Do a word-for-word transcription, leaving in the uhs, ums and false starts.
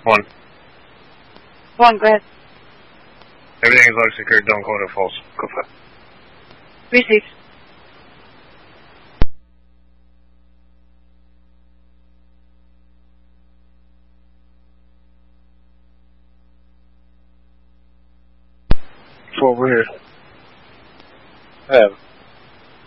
One. One, go ahead. Everything is low secure, don't call it false. Go for it. Receive. Four, we're here. Have.